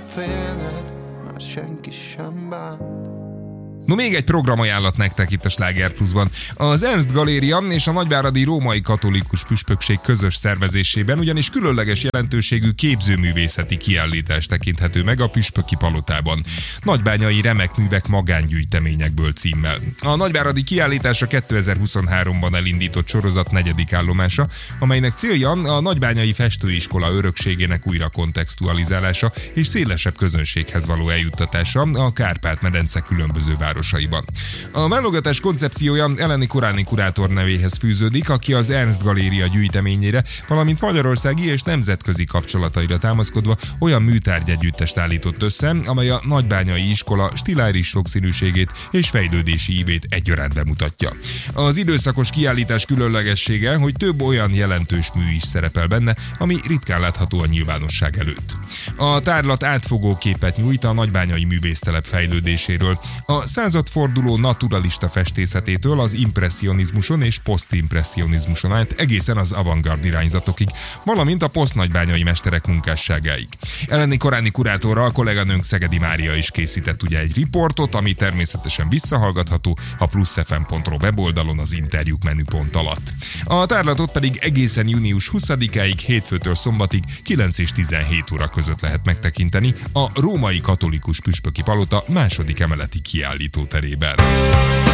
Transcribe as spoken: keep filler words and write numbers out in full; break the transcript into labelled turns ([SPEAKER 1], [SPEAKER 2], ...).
[SPEAKER 1] inkább félned, már senki sem bán.
[SPEAKER 2] No, még egy programajánlat nektek itt a Sláger Pluszban. Az Ernst Galéria és a Nagyváradi Római Katolikus Püspökség közös szervezésében ugyanis különleges jelentőségű képzőművészeti kiállítás tekinthető meg a Püspöki Palotában. Nagybányai remek művek magángyűjteményekből címmel. A nagyváradi kiállítás a kétezer-huszonháromban elindított sorozat negyedik állomása, amelynek célja a nagybányai festőiskola örökségének újra kontextualizálása és szélesebb közönséghez való eljuttatása a Kárpát-medence különböző városaiban. A válogatás koncepciója Eleni Koráni kurátor nevéhez fűződik, aki az Ernst Galéria gyűjteményére, valamint magyarországi és nemzetközi kapcsolataira támaszkodva olyan műtárgyegyüttest állított össze, amely a nagybányai iskola stiláris sokszínűségét és fejlődési ívét egyaránt bemutatja. Az időszakos kiállítás különlegessége, hogy több olyan jelentős mű is szerepel benne, ami ritkán látható a nyilvánosság előtt. A tárlat átfogó képet nyújt a nagybányai művésztelep fejlődéséről, a századforduló naturalista festészetétől az impresszionizmuson és posztimpresszionizmuson át egészen az avantgárd irányzatokig, valamint a posztnagybányai mesterek munkásságáig. Eleni Koráni kurátorral a kolléganőnk Szegedi Mária is készített ugye egy riportot, ami természetesen visszahallgatható a plusz ef em pont ro weboldalon az interjúk menüpont alatt. A tárlatot pedig egészen június huszadikáig hétfőtől szombatig kilenc és tizenhét óra között lehet megtekinteni a Római Katolikus Püspöki Palota második emeleti kiállítóterében.